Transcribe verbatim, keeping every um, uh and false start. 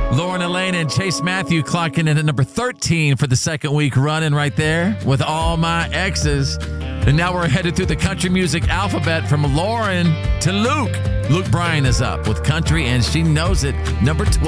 Lauren Elaine and Chase Matthew clocking in at number thirteen for the second week running right there with All My Exes. And now we're headed through the country music alphabet from Lauren to Luke. Luke Bryan is up with Country, and she knows it. Number twelve.